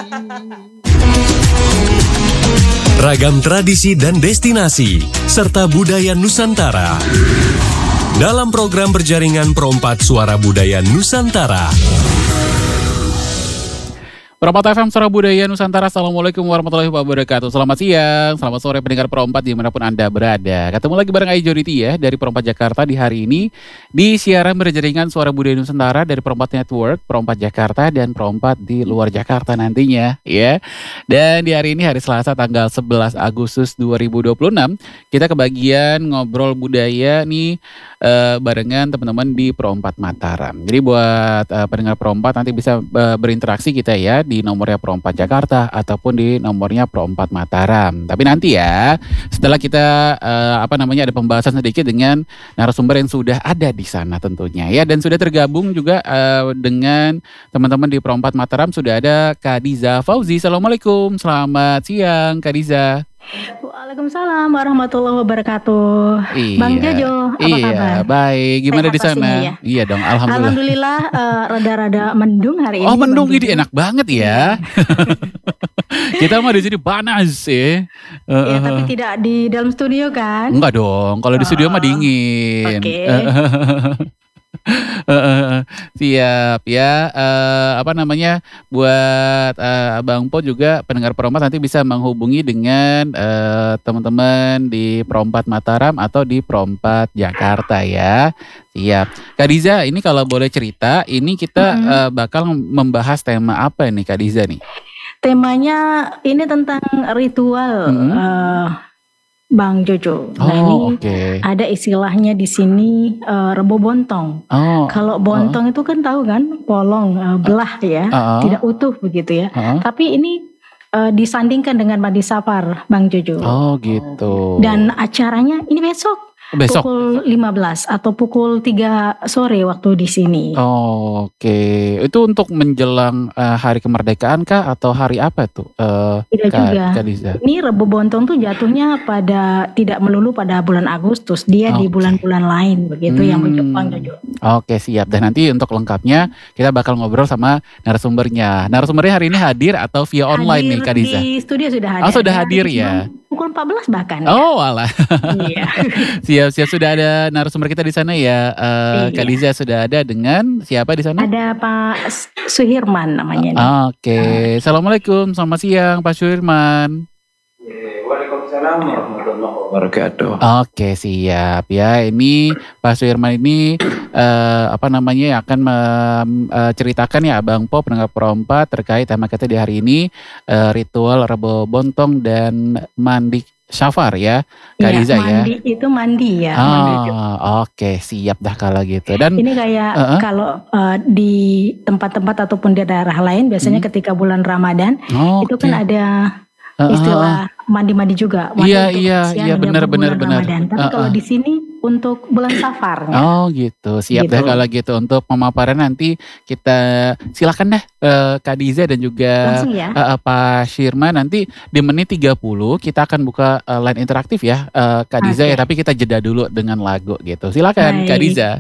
Ragam tradisi dan destinasi, serta budaya Nusantara. Dalam program berjaringan Perompat Suara Budaya Nusantara. Perompat FM Suara Budaya Nusantara. Assalamualaikum warahmatullahi wabarakatuh. Selamat siang, selamat sore pendengar Perompat dimanapun Anda berada. Ketemu lagi bareng Aijoriti ya dari Perompat Jakarta di hari ini di siaran berjaringan Suara Budaya Nusantara dari Perompat Network, Perompat Jakarta dan Perompat di luar Jakarta nantinya ya. Dan di hari ini hari Selasa tanggal 11 Agustus 2026 kita kebagian ngobrol budaya nih barengan teman-teman di Perompat Mataram. Jadi buat pendengar Perompat nanti bisa berinteraksi kita ya di nomornya Perompat Jakarta ataupun di nomornya Perompat Mataram. Tapi nanti ya setelah kita ada pembahasan sedikit dengan narasumber yang sudah ada di sana tentunya ya, dan sudah tergabung juga dengan teman-teman di Perompat Mataram sudah ada Kak Diza Fauzi. Assalamualaikum, selamat siang Kak Diza. Waalaikumsalam warahmatullahi wabarakatuh. Iya. Bang Jojo, apa kabar? Baik. Gimana di sana? Ya? Iya dong, alhamdulillah. Rada-rada mendung hari ini. Oh, mendung ini enak banget ya. Kita mah di sini panas ya. Iya, tapi tidak di dalam studio kan? Enggak dong, kalau di studio mah dingin. Oke. Siap ya. Buat Abang Po juga pendengar Perompat nanti bisa menghubungi dengan teman-teman di Perompat Mataram atau di Perompat Jakarta ya. Siap. Kak Diza, ini kalau boleh cerita, ini kita bakal membahas tema apa ini Kak Diza nih? Temanya ini tentang ritual Bang Jojo. Nah ini ada istilahnya di sini rebo bontong. Kalau bontong itu kan tahu kan, polong belah ya, tidak utuh begitu ya. Tapi ini disandingkan dengan mandi safar, Bang Jojo. Oh gitu. Dan acaranya ini besok. Pukul 15 atau pukul 3 sore waktu di sini. Oke. Itu untuk menjelang hari kemerdekaan kah atau hari apa tuh? Tidak juga. Ini Rebo Bontong tuh jatuhnya tidak melulu pada bulan Agustus. Dia di bulan-bulan lain begitu yang Bang Jojo. Oke, siap. Dan nanti untuk lengkapnya kita bakal ngobrol sama narasumbernya. Narasumbernya hari ini hadir atau via online nih Kak Diza? Di studio sudah hadir. Oh, sudah hadir ya. Pukul 14 bahkan. Oh, alah. Iya. Siap sudah ada narasumber kita di sana ya. Kak Diza sudah ada dengan siapa di sana? Ada Pak Suhirman namanya. Oke. Assalamualaikum, selamat siang Pak Suhirman. Waalaikumsalam warahmatullahi wabarakatuh. Oke, siap ya. Ini Pak Suhirman ini akan menceritakan ya Abang Po pendengar Perompat terkait tema kita di hari ini ritual Rebo Bontong dan mandi Safar ya, Kak Diza ya. Mandi itu mandi ya. Oke, siap dah kalau gitu. Dan ini kayak kalau di tempat-tempat ataupun di daerah lain biasanya ketika bulan Ramadan itu kan ada istilah mandi-mandi juga. Iya, benar. Tapi kalau di sini untuk bulan Safar. Oh gitu, siap deh kalau gitu. Untuk pemaparan nanti kita silakan deh Kak Diza dan juga Pak Syirman. Nanti di menit 30 kita akan buka line interaktif ya Kak Diza ya. Tapi kita jeda dulu dengan lagu gitu. Silakan Kak Diza.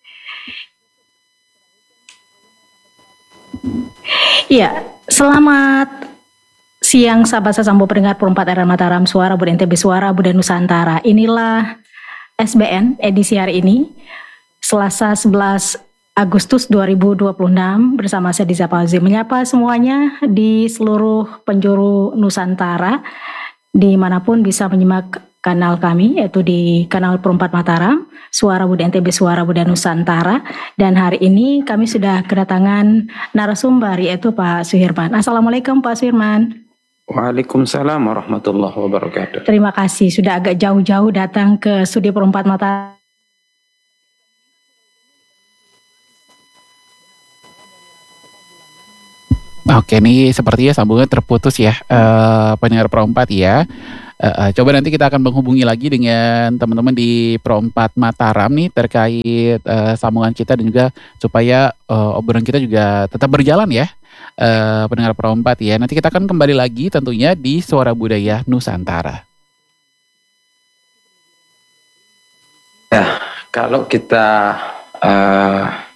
Iya, selamat siang sahabat Sasambo pendengar Perompat RR Mataram, Suara Budaya NTB, Suara Budaya Nusantara. Inilah SBN edisi hari ini Selasa 11 Agustus 2026 bersama saya Diza Fauzi menyapa semuanya di seluruh penjuru Nusantara dimanapun bisa menyimak kanal kami yaitu di kanal Perompat Mataram, Suara Budaya NTB, Suara Budaya Nusantara. Dan hari ini kami sudah kedatangan narasumber yaitu Pak Suhirman. Assalamualaikum Pak Suhirman. Waalaikumsalam warahmatullahi wabarakatuh. Terima kasih sudah agak jauh-jauh datang ke studio Perompat Mataram. Oke, ini sepertinya sambungan terputus ya pendengar Perompat ya. Coba nanti kita akan menghubungi lagi dengan teman-teman di Perompat Mataram nih terkait sambungan kita dan juga supaya obrolan kita juga tetap berjalan ya. Pendengar Perompat ya. Nanti kita akan kembali lagi tentunya di Suara Budaya Nusantara. Ya, kalau kita